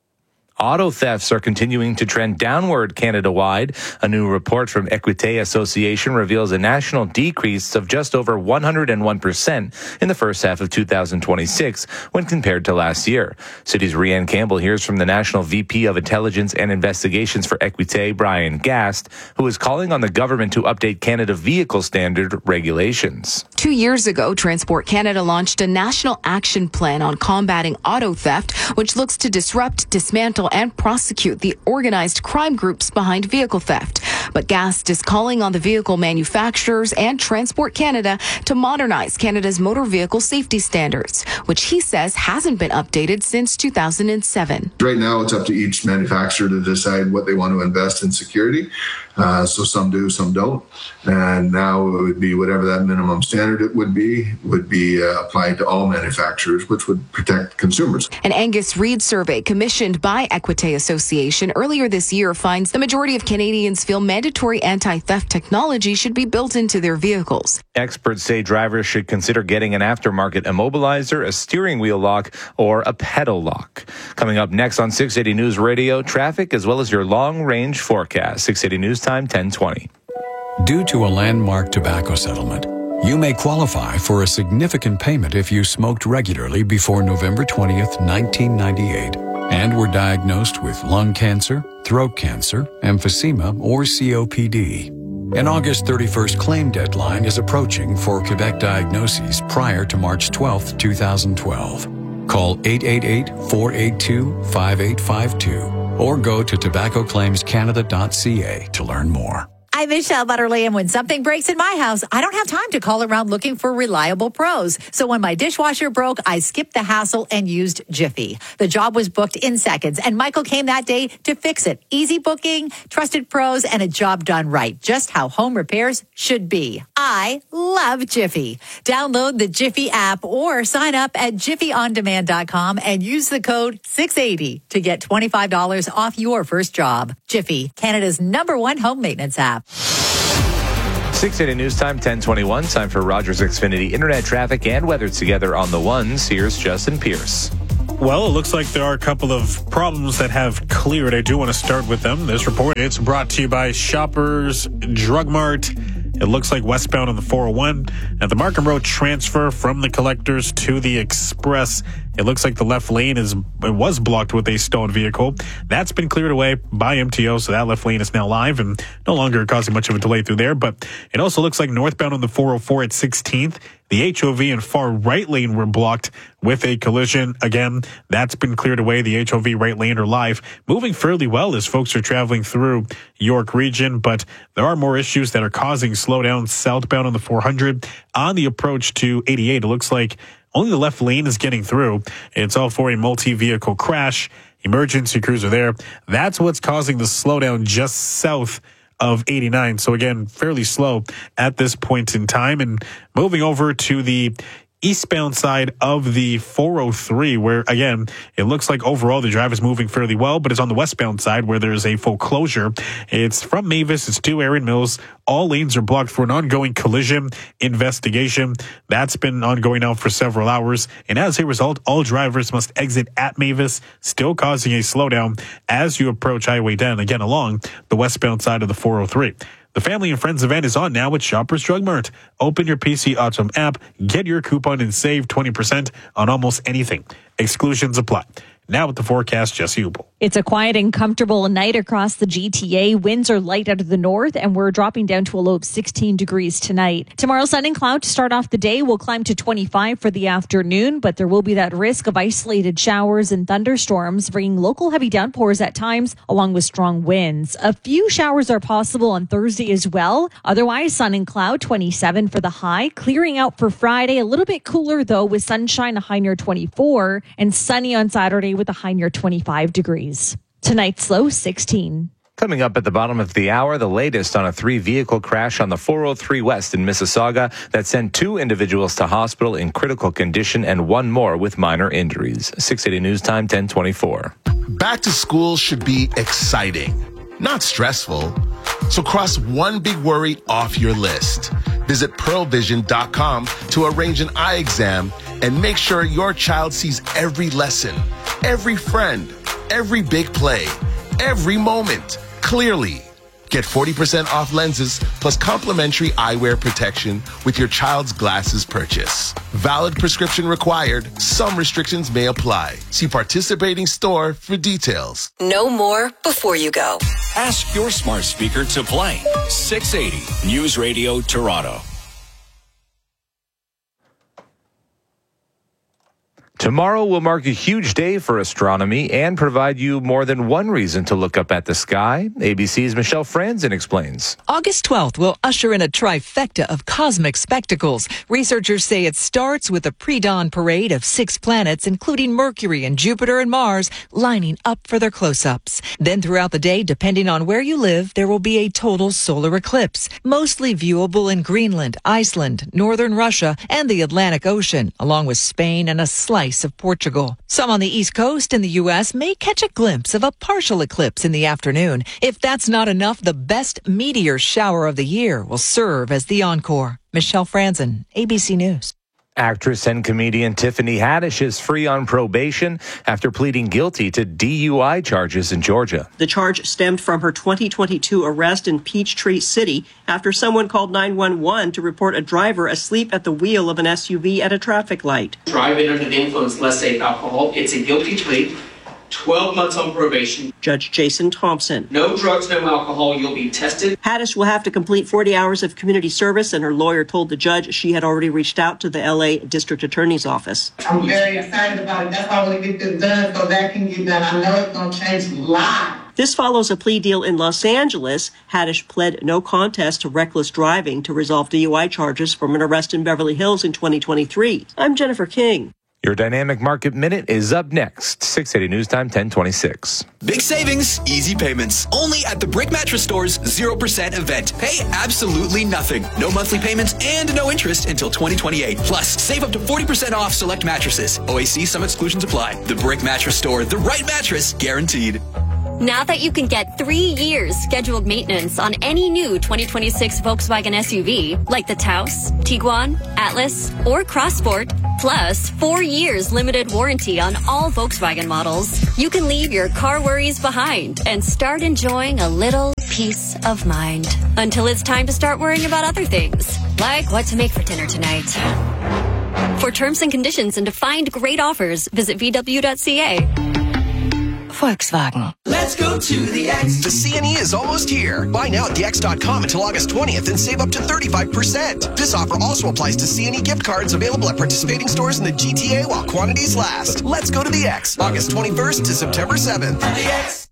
Auto thefts are continuing to trend downward Canada-wide. A new report from Equité Association reveals a national decrease of just over one hundred one percent in the first half of two thousand twenty-six when compared to last year. City's Rianne Campbell hears from the National V P of Intelligence and Investigations for Equité, Brian Gast, who is calling on the government to update Canada Vehicle Standard regulations. Two years ago, Transport Canada launched a national action plan on combating auto theft, which looks to disrupt, dismantle, and prosecute the organized crime groups behind vehicle theft. But Gast is calling on the vehicle manufacturers and Transport Canada to modernize Canada's motor vehicle safety standards, which he says hasn't been updated since two thousand seven. Right now, it's up to each manufacturer to decide what they want to invest in security. Uh, so some do, some don't. And now it would be whatever that minimum standard it would be, would be uh, applied to all manufacturers, which would protect consumers. An Angus Reid survey commissioned by Equité Association earlier this year finds the majority of Canadians feel mandatory anti-theft technology should be built into their vehicles. Experts say drivers should consider getting an aftermarket immobilizer, a steering wheel lock, or a pedal lock. Coming up next on six eighty News Radio, traffic as well as your long-range forecast. six eighty News Time, ten twenty. Due to a landmark tobacco settlement, you may qualify for a significant payment if you smoked regularly before November twentieth, nineteen ninety-eight, and were diagnosed with lung cancer, throat cancer, emphysema, or C O P D. An August thirty-first claim deadline is approaching for Quebec diagnoses prior to March twelfth, two thousand twelve. Call eight eight eight, four eight two, five eight five two or go to tobacco claims canada dot c a to learn more. I'm Michelle Butterly, and when something breaks in my house, I don't have time to call around looking for reliable pros. So when my dishwasher broke, I skipped the hassle and used Jiffy. The job was booked in seconds, and Michael came that day to fix it. Easy booking, trusted pros, and a job done right. Just how home repairs should be. I love Jiffy. Download the Jiffy app or sign up at jiffy on demand dot com and use the code six eighty to get twenty-five dollars off your first job. Jiffy, Canada's number one home maintenance app. six eighty News Time, ten twenty-one. Time for Rogers Xfinity Internet traffic and weather together on the ones. Here's Justin Pierce. Well, it looks like there are a couple of problems that have cleared. I do want to start with them. This report, it's brought to you by Shoppers Drug Mart. It looks like westbound on the four oh one at the Markham Road transfer from the Collectors to the Express. It looks like the left lane is it was blocked with a stalled vehicle. That's been cleared away by M T O, so that left lane is now live and no longer causing much of a delay through there. But it also looks like northbound on the four oh four at sixteenth, the H O V and far right lane were blocked with a collision. Again, that's been cleared away. The H O V right lane are live, moving fairly well as folks are traveling through York region. But there are more issues that are causing slowdown southbound on the four hundred on the approach to eighty-eight. It looks like only the left lane is getting through. It's all for a multi-vehicle crash. Emergency crews are there. That's what's causing the slowdown just south of eighty-nine. So again, fairly slow at this point in time. And moving over to the eastbound side of the four oh three, where again, it looks like overall the drive is moving fairly well, but it's on the westbound side where there's a full closure. It's from Mavis, it's to Erin Mills. All lanes are blocked for an ongoing collision investigation. That's been ongoing now for several hours. And as a result, all drivers must exit at Mavis, still causing a slowdown as you approach Highway ten, again along the westbound side of the four oh three. The Family and Friends event is on now at Shoppers Drug Mart. Open your P C Autumn app, get your coupon, and save twenty percent on almost anything. Exclusions apply. Now with the forecast, Jesse Ubel. It's a quiet and comfortable night across the G T A. Winds are light out of the north, and we're dropping down to a low of sixteen degrees tonight. Tomorrow, sun and cloud to start off the day. We'll climb to twenty-five for the afternoon, but there will be that risk of isolated showers and thunderstorms, bringing local heavy downpours at times, along with strong winds. A few showers are possible on Thursday as well. Otherwise, sun and cloud, twenty-seven for the high. Clearing out for Friday, a little bit cooler, though, with sunshine, a high near twenty-four, and sunny on Saturday with a high near twenty-five degrees. Tonight's low, sixteen. Coming up at the bottom of the hour, the latest on a three-vehicle crash on the four oh three West in Mississauga that sent two individuals to hospital in critical condition and one more with minor injuries. six eighty News Time, ten twenty-four. Back to school should be exciting, not stressful. So cross one big worry off your list. Visit pearl vision dot com to arrange an eye exam and make sure your child sees every lesson, every friend, every big play, every moment clearly. Get forty percent off lenses plus complimentary eyewear protection with your child's glasses purchase. Valid prescription required. Some restrictions may apply. See participating store for details. Know more before you go. Ask your smart speaker to play six eighty News Radio Toronto. Tomorrow will mark a huge day for astronomy and provide you more than one reason to look up at the sky. A B C's Michelle Franzen explains. August twelfth will usher in a trifecta of cosmic spectacles. Researchers say it starts with a pre-dawn parade of six planets, including Mercury and Jupiter and Mars, lining up for their close-ups. Then throughout the day, depending on where you live, there will be a total solar eclipse, mostly viewable in Greenland, Iceland, northern Russia, and the Atlantic Ocean, along with Spain and a slice of Portugal. Some on the East Coast in the U S may catch a glimpse of a partial eclipse in the afternoon. If that's not enough, the best meteor shower of the year will serve as the encore. Michelle Franzen, A B C News. Actress and comedian Tiffany Haddish is free on probation after pleading guilty to D U I charges in Georgia. The charge stemmed from her twenty twenty-two arrest in Peachtree City after someone called nine one one to report a driver asleep at the wheel of an S U V at a traffic light. Driving under the influence, let's say alcohol, it's a guilty plea. twelve months on probation. Judge Jason Thompson. No drugs, no alcohol. You'll be tested. Haddish will have to complete forty hours of community service, and her lawyer told the judge she had already reached out to the L A District Attorney's Office. I'm very excited about it. That's why I want to get this done so that can get done. I know it's going to change a lot. This follows a plea deal in Los Angeles. Haddish pled no contest to reckless driving to resolve D U I charges from an arrest in Beverly Hills in twenty twenty-three. I'm Jennifer King. Your Dynamic Market Minute is up next. six eighty News Time, ten twenty-six. Big savings, easy payments. Only at the Brick Mattress Store's zero percent event. Pay absolutely nothing. No monthly payments and no interest until twenty twenty-eight. Plus, save up to forty percent off select mattresses. O A C, some exclusions apply. The Brick Mattress Store, the right mattress guaranteed. Now that you can get three years scheduled maintenance on any new twenty twenty-six Volkswagen S U V, like the Taos, Tiguan, Atlas, or Crossport, plus four years limited warranty on all Volkswagen models, you can leave your car worries behind and start enjoying a little peace of mind. Until it's time to start worrying about other things, like what to make for dinner tonight. For terms and conditions and to find great offers, visit V W dot C A. Volkswagen. Let's go to the X. The C N E is almost here. Buy now at the X dot com until August twentieth and save up to thirty-five percent. This offer also applies to C N E gift cards available at participating stores in the G T A while quantities last. Let's go to the X. August twenty-first to September seventh. The X.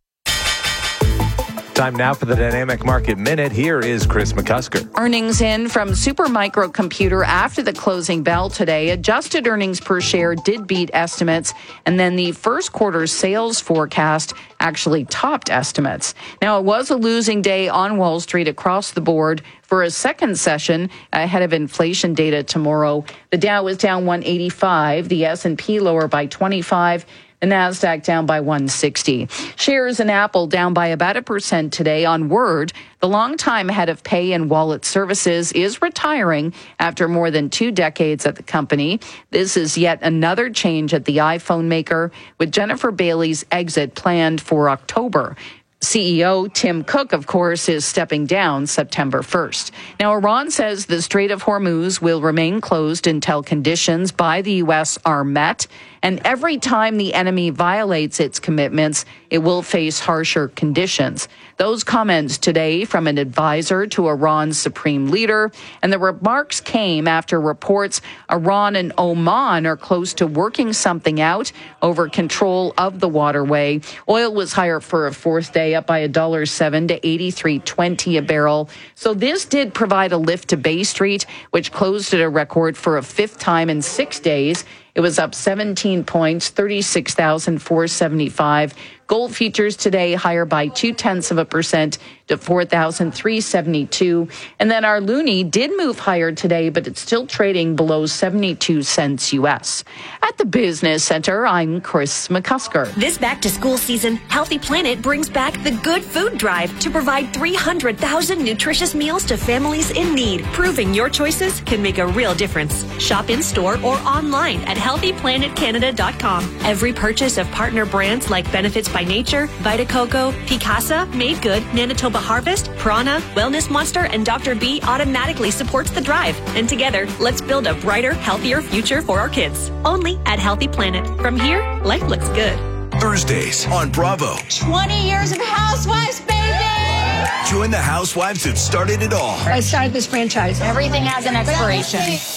Time now for the Dynamic Market Minute. Here is Chris McCusker. Earnings in from Supermicro Computer after the closing bell today. Adjusted earnings per share did beat estimates, and then the first quarter sales forecast actually topped estimates. Now, it was a losing day on Wall Street across the board for a second session ahead of inflation data tomorrow. The Dow was down one eighty-five, the S and P lower by twenty-five, the NASDAQ down by one sixty. Shares in Apple down by about a percent today on word. The longtime head of Pay and Wallet Services is retiring after more than two decades at the company. This is yet another change at the iPhone maker, with Jennifer Bailey's exit planned for October. C E O Tim Cook, of course, is stepping down September first. Now, Iran says the Strait of Hormuz will remain closed until conditions by the U S are met. And every time the enemy violates its commitments, it will face harsher conditions. Those comments today from an advisor to Iran's supreme leader, and the remarks came after reports Iran and Oman are close to working something out over control of the waterway. Oil was higher for a fourth day, up by one dollar seven to eighty-three twenty a barrel. So this did provide a lift to Bay Street, which closed at a record for a fifth time in six days. It was up seventeen points, thirty-six thousand four hundred seventy-five. Gold futures today higher by two tenths of a percent to four thousand three hundred seventy-two. And then our loonie did move higher today, but it's still trading below seventy-two cents U S. At the Business Center, I'm Chris McCusker. This back to school season, Healthy Planet brings back the Good Food Drive to provide three hundred thousand nutritious meals to families in need, proving your choices can make a real difference. Shop in store or online at healthy planet canada dot com. Every purchase of partner brands like Benefits by Nature, Vita Coco, Picasa, Made Good, Manitoba Harvest, Prana, Wellness Monster, and Doctor B automatically supports the drive. And together, let's build a brighter, healthier future for our kids. Only at Healthy Planet. From here, life looks good. Thursdays on Bravo. twenty years of Housewives, baby! Join the housewives that started it all. I started this franchise. Everything has an expiration.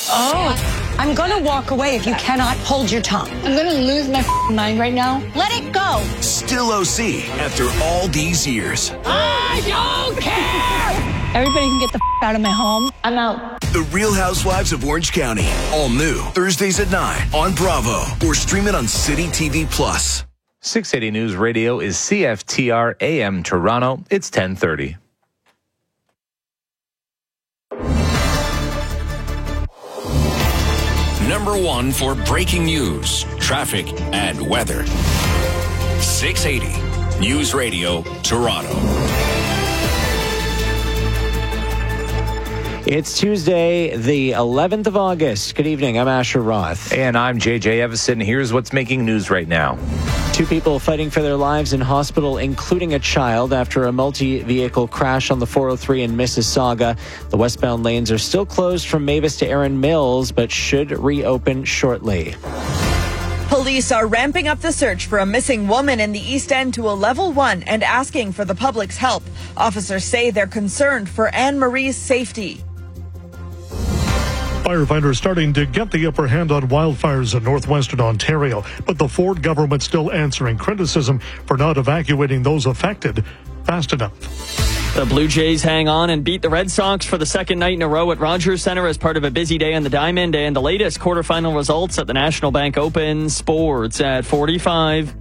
Oh, I'm going to walk away if you cannot hold your tongue. I'm going to lose my mind right now. Let it go. Still O C after all these years. I don't care! Everybody can get the out of my home. I'm out. The Real Housewives of Orange County. All new. Thursdays at nine on Bravo. Or stream it on City T V Plus. six eighty News Radio is C F T R A M Toronto. It's ten thirty. Number one for breaking news, traffic, and weather. six eighty News Radio, Toronto. It's Tuesday, the eleventh of August. Good evening. I'm Asher Roth. And I'm J J Evison. Here's what's making news right now. Two people fighting for their lives in hospital, including a child, after a multi-vehicle crash on the four oh three in Mississauga. The westbound lanes are still closed from Mavis to Erin Mills, but should reopen shortly. Police are ramping up the search for a missing woman in the East End to a level one and asking for the public's help. Officers say they're concerned for Anne Marie's safety. Firefighters starting to get the upper hand on wildfires in northwestern Ontario, but the Ford government still answering criticism for not evacuating those affected fast enough. The Blue Jays hang on and beat the Red Sox for the second night in a row at Rogers Center as part of a busy day on the Diamond, and the latest quarterfinal results at the National Bank Open. Sports at forty-five.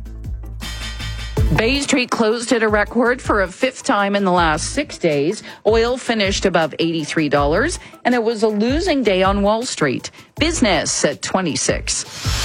Bay Street closed at a record for a fifth time in the last six days. Oil finished above eighty-three dollars, and it was a losing day on Wall Street. Business at twenty-six.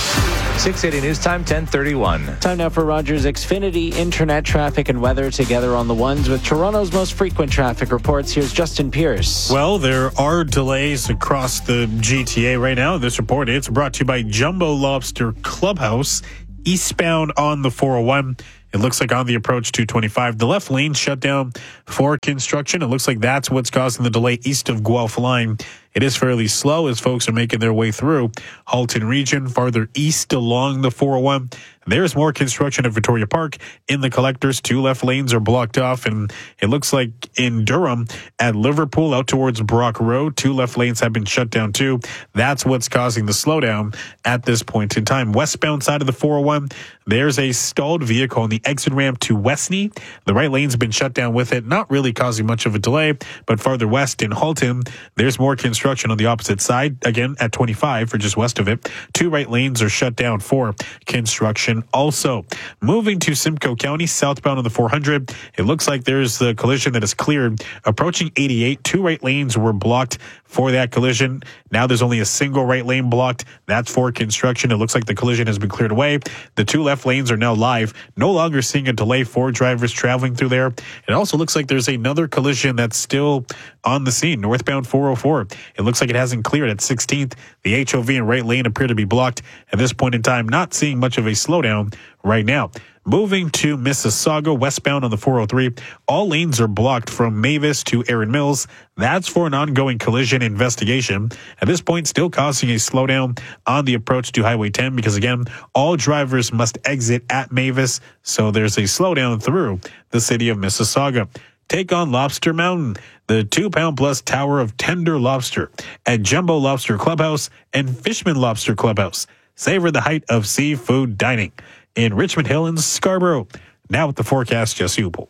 six eighty News Time, ten thirty-one. Time now for Rogers Xfinity internet traffic and weather together on the ones with Toronto's most frequent traffic reports. Here's Justin Pierce. Well, there are delays across the G T A right now. This report, it's brought to you by Jumbo Lobster Clubhouse, eastbound on the four oh one. It looks like on the approach to twenty-five, the left lane shut down for construction. It looks like that's what's causing the delay east of Guelph Line. It is fairly slow as folks are making their way through Halton region, farther east along the four oh one. There's more construction at Victoria Park in the collectors. Two left lanes are blocked off, and it looks like in Durham at Liverpool out towards Brock Road, two left lanes have been shut down too. That's what's causing the slowdown at this point in time. Westbound side of the four oh one, there's a stalled vehicle on the exit ramp to Westney. The right lane's been shut down with it, not really causing much of a delay, but farther west in Halton, there's more construction on the opposite side, again at twenty-five for just west of it. Two right lanes are shut down for construction. Also, moving to Simcoe County, southbound on the four hundred, it looks like there's the collision that is cleared. Approaching eighty-eight, two right lanes were blocked for that collision. Now there's only a single right lane blocked. That's for construction. It looks like the collision has been cleared away. The two left lanes are now live. No longer seeing a delay for drivers traveling through there. It also looks like there's another collision that's still on the scene, northbound four oh four. It looks like it hasn't cleared at sixteenth. The H O V and right lane appear to be blocked at this point in time. Not seeing much of a slowdown right now. Moving to Mississauga, westbound on the four oh three, all lanes are blocked from Mavis to Erin Mills. That's for an ongoing collision investigation. At this point, still causing a slowdown on the approach to Highway ten because, again, all drivers must exit at Mavis, so there's a slowdown through the city of Mississauga. Take on Lobster Mountain, the two-pound-plus tower of tender lobster at Jumbo Lobster Clubhouse and Fishman Lobster Clubhouse. Savor the height of seafood dining in Richmond Hill and Scarborough. Now with the forecast, Jesse Upel.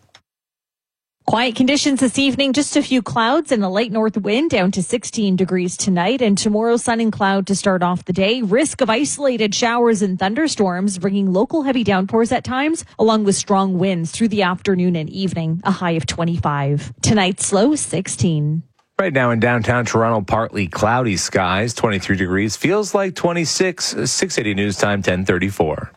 Quiet conditions this evening, just a few clouds and a light north wind down to sixteen degrees tonight. And tomorrow, sun and cloud to start off the day. Risk of isolated showers and thunderstorms, bringing local heavy downpours at times, along with strong winds through the afternoon and evening, a high of twenty-five. Tonight's low, sixteen. Right now in downtown Toronto, partly cloudy skies, twenty-three degrees. Feels like twenty-six. six eighty News Time, ten thirty-four.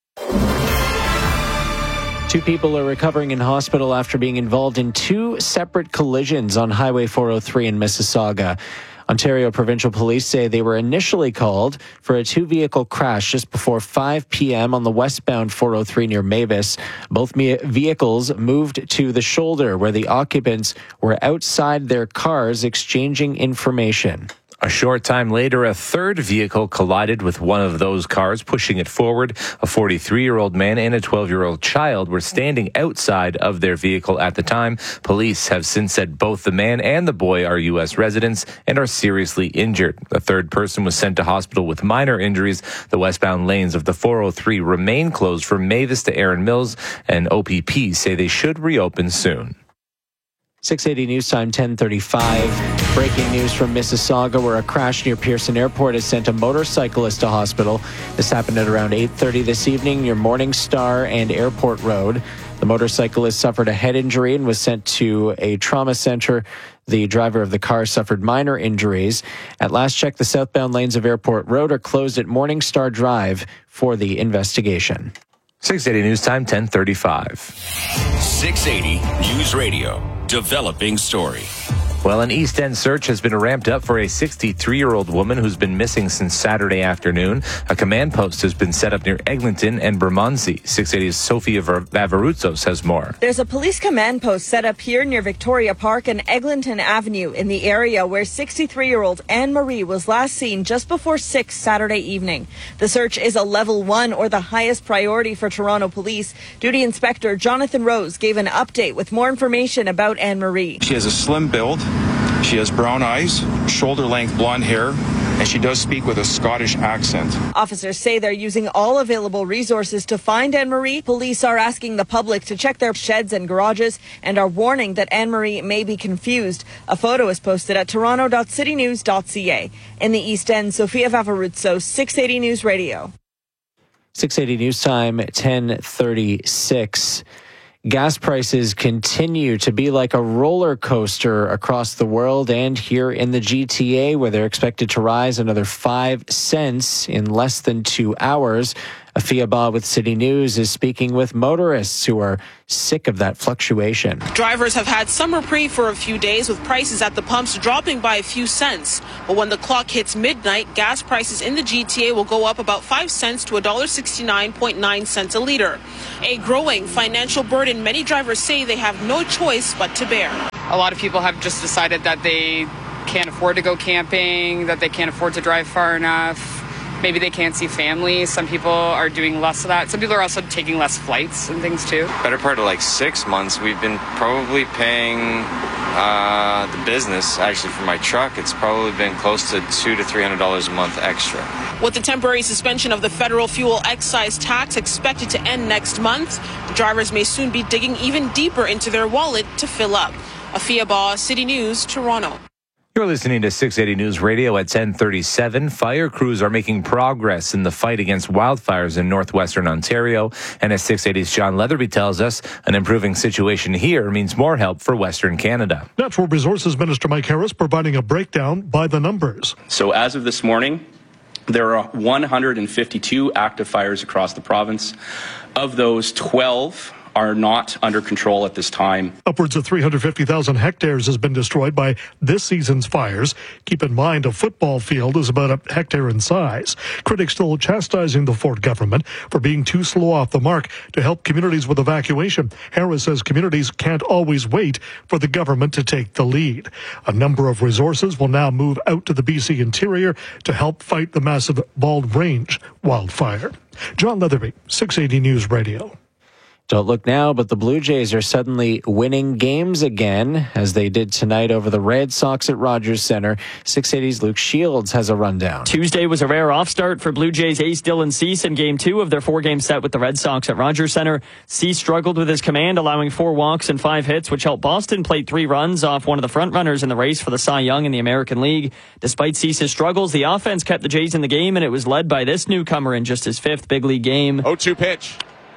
Two people are recovering in hospital after being involved in two separate collisions on Highway four oh three in Mississauga. Ontario Provincial Police say they were initially called for a two-vehicle crash just before five p.m. on the westbound four oh three near Mavis. Both vehicles moved to the shoulder where the occupants were outside their cars exchanging information. A short time later, a third vehicle collided with one of those cars, pushing it forward. A forty-three-year-old man and a twelve-year-old child were standing outside of their vehicle at the time. Police have since said both the man and the boy are U S residents and are seriously injured. The third person was sent to hospital with minor injuries. The westbound lanes of the four oh three remain closed from Mavis to Erin Mills, and O P P say they should reopen soon. six eighty News Time, ten thirty-five. Breaking news from Mississauga, where a crash near Pearson Airport has sent a motorcyclist to hospital. This happened at around eight thirty this evening near Morningstar and Airport Road. The motorcyclist suffered a head injury and was sent to a trauma center. The driver of the car suffered minor injuries. At last check, the southbound lanes of Airport Road are closed at Morningstar Drive for the investigation. six eighty News Time, ten thirty-five. six eighty News Radio. Developing story. Well, an East End search has been ramped up for a sixty-three-year-old woman who's been missing since Saturday afternoon. A command post has been set up near Eglinton and Bermondsey. six eighty's Sophia Vavaruzzo says more. There's a police command post set up here near Victoria Park and Eglinton Avenue in the area where sixty-three-year-old Anne Marie was last seen just before six Saturday evening. The search is a level one, or the highest priority for Toronto Police. Duty Inspector Jonathan Rose gave an update with more information about Anne Marie. She has a slim build. She has brown eyes, shoulder-length blonde hair, and she does speak with a Scottish accent. Officers say they're using all available resources to find Anne-Marie. Police are asking the public to check their sheds and garages and are warning that Anne-Marie may be confused. A photo is posted at toronto dot city news dot c a. In the East End, Sofia Vavaruzzo, six eighty News Radio. six eighty News Time, ten thirty-six. Gas prices continue to be like a roller coaster across the world and here in the G T A, where they're expected to rise another five cents in less than two hours. Afia Ba with City News is speaking with motorists who are sick of that fluctuation. Drivers have had some reprieve for a few days, with prices at the pumps dropping by a few cents. But when the clock hits midnight, gas prices in the G T A will go up about five cents to one dollar sixty-nine point nine cents a liter. A growing financial burden many drivers say they have no choice but to bear. A lot of people have just decided that they can't afford to go camping, that they can't afford to drive far enough. Maybe they can't see family. Some people are doing less of that. Some people are also taking less flights and things too. Better part of like six months, we've been probably paying uh, the business, actually for my truck, it's probably been close to two to three hundred dollars a month extra. With the temporary suspension of the federal fuel excise tax expected to end next month, drivers may soon be digging even deeper into their wallet to fill up. Afia Ba, City News, Toronto. You're listening to six eighty News Radio at ten thirty-seven. Fire crews are making progress in the fight against wildfires in northwestern Ontario. And as six eighty's John Leatherby tells us, an improving situation here means more help for Western Canada. Natural Resources Minister Mike Harris providing a breakdown by the numbers. So as of this morning, there are one hundred fifty-two active fires across the province. Of those, twelve are not under control at this time. Upwards of three hundred fifty thousand hectares has been destroyed by this season's fires. Keep in mind, a football field is about a hectare in size. Critics still chastising the Ford government for being too slow off the mark to help communities with evacuation. Harris says communities can't always wait for the government to take the lead. A number of resources will now move out to the B C interior to help fight the massive Bald Range wildfire. John Leatherby, six eighty News Radio. Don't look now, but the Blue Jays are suddenly winning games again, as they did tonight over the Red Sox at Rogers Centre. six eighty's Luke Shields has a rundown. Tuesday was a rare off-start for Blue Jays ace Dylan Cease in Game two of their four-game set with the Red Sox at Rogers Centre. Cease struggled with his command, allowing four walks and five hits, which helped Boston plate three runs off one of the front-runners in the race for the Cy Young in the American League. Despite Cease's struggles, the offense kept the Jays in the game, and it was led by this newcomer in just his fifth big league game. oh two pitch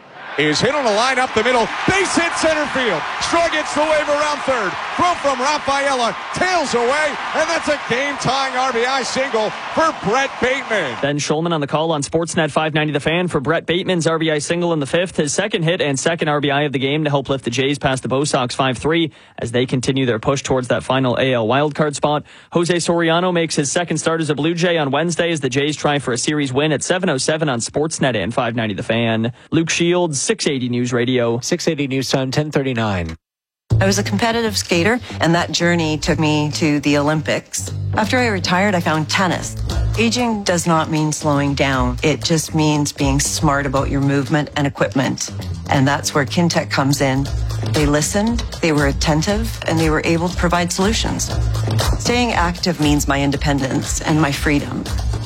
is hit on a line up the middle. Base hit center field. Straw gets the wave around third. Throw from Rafaela. Tails away. And that's a game-tying R B I single for Brett Bateman. Ben Schulman on the call on Sportsnet five ninety The Fan for Brett Bateman's R B I single in the fifth. His second hit and second R B I of the game to help lift the Jays past the Bo Sox five three as they continue their push towards that final A L wildcard spot. Jose Soriano makes his second start as a Blue Jay on Wednesday as the Jays try for a series win at seven oh seven on Sportsnet and five ninety The Fan. Luke Shields, six eighty News Radio. six eighty News Time, ten thirty-nine. I was a competitive skater, and that journey took me to the Olympics. After I retired, I found tennis. Aging does not mean slowing down. It just means being smart about your movement and equipment. And that's where Kintec comes in. They listened, they were attentive, and they were able to provide solutions. Staying active means my independence and my freedom.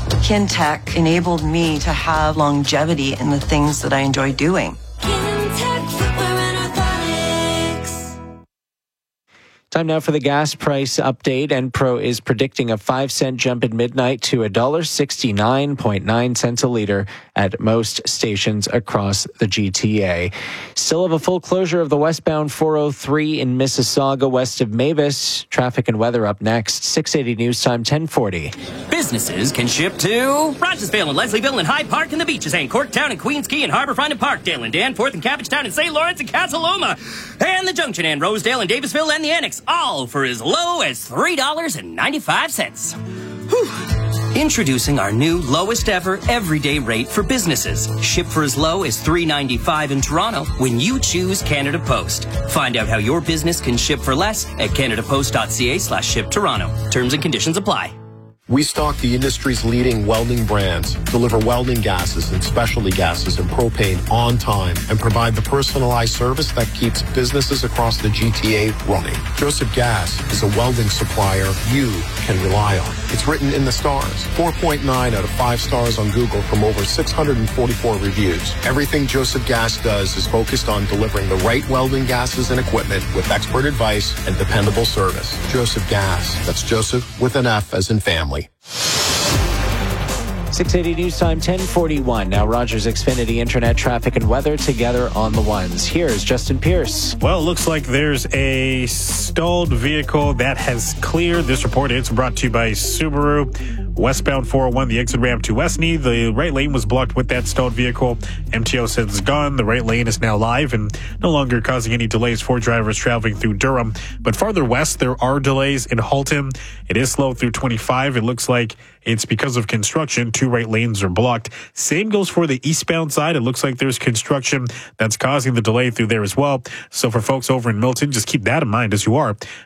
Kintec enabled me to have longevity in the things that I enjoy doing. Time now for the gas price update. Enpro is predicting a five cent jump at midnight to one dollar sixty-nine point nine cents a liter at most stations across the G T A. Still have a full closure of the westbound four oh three in Mississauga west of Mavis. Traffic and weather up next. six eighty News Time, ten forty. Businesses can ship to Rogersville and Leslieville and Hyde Park and the beaches and Corktown and Queens Quay and Harbourfront and Parkdale and Danforth and Cabbagetown and Saint Lawrence and Casaloma and the Junction and Rosedale and Davisville and the Annex, all for as low as three dollars and ninety-five cents. Whew. Introducing our new lowest ever everyday rate for businesses. Ship for as low as three dollars and ninety-five cents in Toronto when you choose Canada Post. Find out how your business can ship for less at canadapost.ca slash ship Toronto. Terms and conditions apply. We stock the industry's leading welding brands, deliver welding gases and specialty gases and propane on time, and provide the personalized service that keeps businesses across the G T A running. Joseph Gas is a welding supplier you can rely on. It's written in the stars. four point nine out of five stars on Google from over six hundred forty-four reviews. Everything Joseph Gas does is focused on delivering the right welding gases and equipment with expert advice and dependable service. Joseph Gas. That's Joseph with an F as in family. six eighty News Time, ten forty-one. Now Rogers Xfinity Internet traffic and weather together on the ones. Here's Justin Pierce. Well, it looks like there's a stalled vehicle that has cleared. This report is brought to you by Subaru. Westbound four oh one, the exit ramp to Westney. The right lane was blocked with that stalled vehicle. M T O says it's gone. The right lane is now live and no longer causing any delays for drivers traveling through Durham. But farther west, there are delays in Halton. It is slow through twenty-five. It looks like it's because of construction. Two right lanes are blocked. Same goes for the eastbound side. It looks like there's construction that's causing the delay through there as well. So for folks over in Milton, just keep that in mind as you are